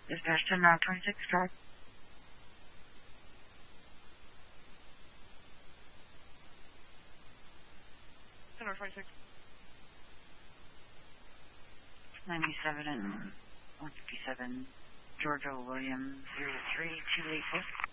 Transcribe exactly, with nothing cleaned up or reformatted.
Dispatch ten nine twenty-six, drive. ten twenty-six. ninety-seven and one fifty-seven, Georgia Williams, zero three two eight six.